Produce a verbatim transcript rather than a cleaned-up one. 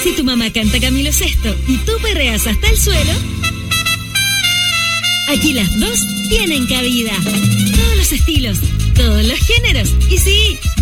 Si tu mamá canta Camilo Sesto y tú perreas hasta el suelo, aquí las dos tienen cabida. Todos los estilos, todos los géneros. Y sí,